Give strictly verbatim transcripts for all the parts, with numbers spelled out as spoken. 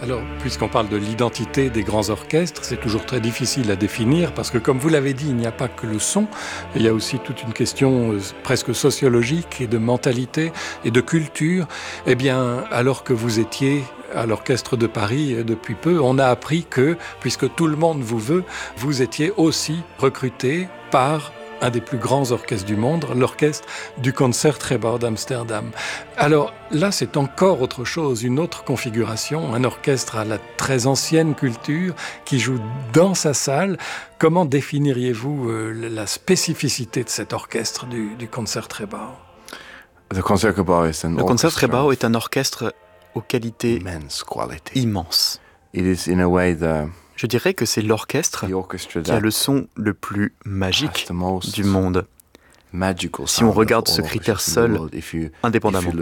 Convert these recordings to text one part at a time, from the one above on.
Alors, puisqu'on parle de l'identité des grands orchestres, c'est toujours très difficile à définir parce que, comme vous l'avez dit, il n'y a pas que le son. Il y a aussi toute une question presque sociologique et de mentalité et de culture. Eh bien, alors que vous étiez à l'Orchestre de Paris depuis peu, on a appris que, puisque tout le monde vous veut, vous étiez aussi recruté par un des plus grands orchestres du monde, l'orchestre du Concertgebouw d'Amsterdam. Alors là, c'est encore autre chose, une autre configuration, un orchestre à la très ancienne culture qui joue dans sa salle. Comment définiriez-vous euh, la spécificité de cet orchestre du, du Concertgebouw ? Le Concertgebouw est un orchestre aux qualités immenses. It is in a way the Je dirais que c'est l'orchestre qui a le son le plus magique du monde. Si on regarde ce critère seul, indépendamment.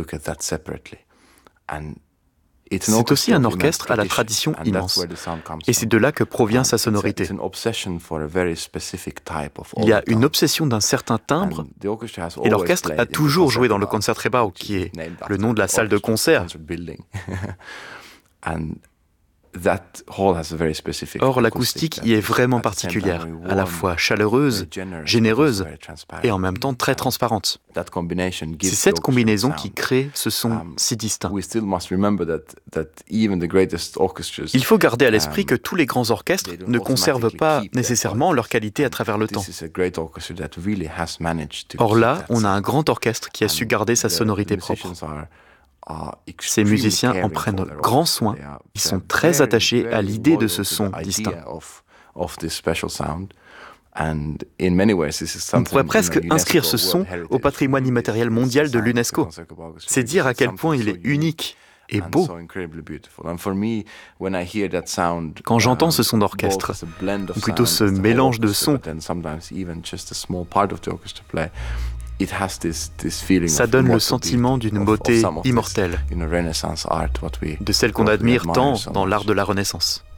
C'est aussi un orchestre à la tradition immense. Et c'est de là que provient sa sonorité. Il y a une obsession d'un certain timbre, et l'orchestre a toujours joué dans le Concertgebouw, qui est le nom de la salle de concert. Or, l'acoustique y est vraiment particulière, à la fois chaleureuse, généreuse et en même temps très transparente. C'est cette combinaison qui crée ce son si distinct. Il faut garder à l'esprit que tous les grands orchestres ne conservent pas nécessairement leur qualité à travers le temps. Or là, on a un grand orchestre qui a su garder sa sonorité propre. Ces musiciens en prennent grand soin, ils sont très attachés à l'idée de ce son distinct. On pourrait presque inscrire ce son au patrimoine immatériel mondial de l'UNESCO. C'est dire à quel point il est unique et beau. Quand j'entends ce son d'orchestre, ou plutôt ce mélange de sons, ça donne le sentiment d'une beauté immortelle, de celle qu'on admire tant dans l'art de la Renaissance.